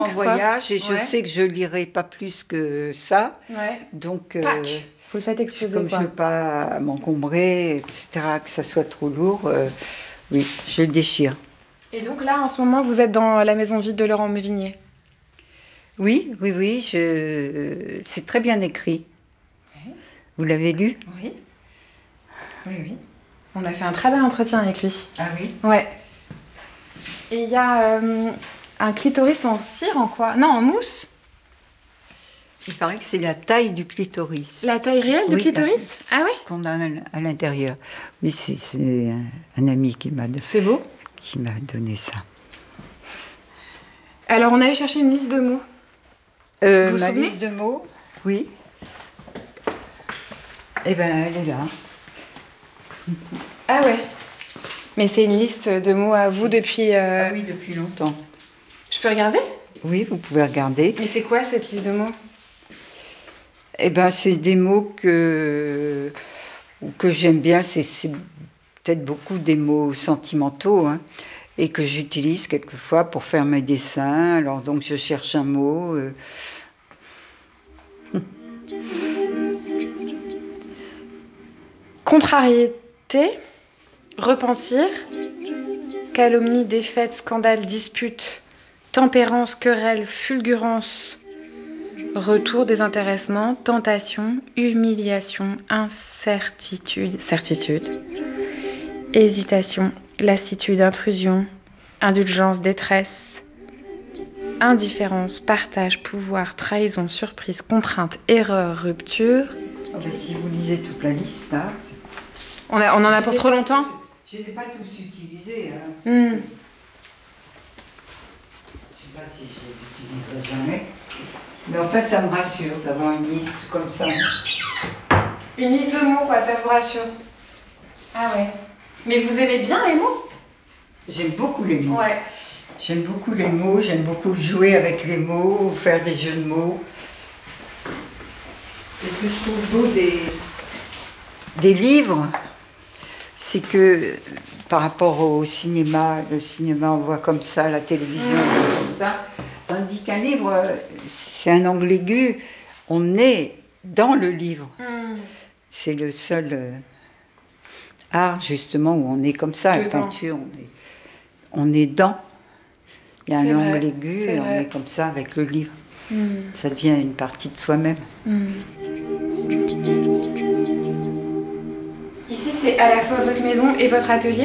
En voyage, et je Ouais. sais que je lirai pas plus que ça. Ouais. Donc, Pâques. Vous le faites exposer, comme je quoi. ne veux pas m'encombrer, etc., que ça soit trop lourd, oui, je le déchire. Et donc là, en ce moment, vous êtes dans la maison vide de Laurent Mévigné. Oui, oui, oui, c'est très bien écrit. Ouais. Vous l'avez lu? Oui. Oui, oui. On a fait un très bel entretien avec lui. Ah oui? Ouais. Et il y a un clitoris en cire, en quoi? Non, en mousse. Il paraît que c'est la taille du clitoris. La taille réelle du Oui, clitoris? Ah ouais? Ce qu'on a à l'intérieur. Oui, c'est un ami C'est beau. qui m'a donné ça. Alors, on allait chercher une liste de mots. Vous vous Ma souvenez? liste de mots, oui. Eh bien, elle est là. Ah ouais. Mais c'est une liste de mots à vous depuis... Ah oui, depuis longtemps. Je peux regarder? Oui, vous pouvez regarder. Mais c'est quoi cette liste de mots? Eh ben, c'est des mots que j'aime bien. C'est peut-être beaucoup des mots sentimentaux, hein, et que j'utilise quelquefois pour faire mes dessins. Alors donc, je cherche un mot. Contrariété, repentir, calomnie, défaite, scandale, dispute, tempérance, querelle, fulgurance, retour, désintéressement, tentation, humiliation, incertitude, certitude, hésitation, lassitude, intrusion, indulgence, détresse, indifférence, partage, pouvoir, trahison, surprise, contrainte, erreur, rupture. Ah ben, si vous lisez toute la liste, là. On en a pour trop longtemps? Je ne les ai pas tous utilisés. Hein. Hmm. Je ne sais pas si je les utiliserai jamais. Mais en fait, ça me rassure d'avoir une liste comme ça. Une liste de mots, quoi, ça vous rassure? Ah ouais. Mais vous aimez bien les mots? J'aime beaucoup les mots. Ouais. J'aime beaucoup les mots, j'aime beaucoup jouer avec les mots, faire des jeux de mots. Et ce que je trouve beau des livres, c'est que par rapport au cinéma, le cinéma on voit comme ça, la télévision on voit comme ça, tandis qu'un livre, c'est un angle aigu, on est dans le livre. C'est le seul art justement où on est comme ça, la peinture, on est dans. Il y a un angle aigu et on est comme ça avec le livre. Ça devient une partie de soi-même. Ici, c'est à la fois votre maison et votre atelier?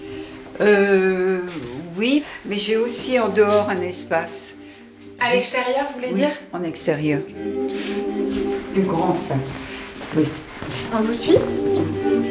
Oui, mais j'ai aussi en dehors un espace. À l'extérieur, vous voulez Oui, dire? en extérieur. Plus grand, enfin. Oui. On vous suit?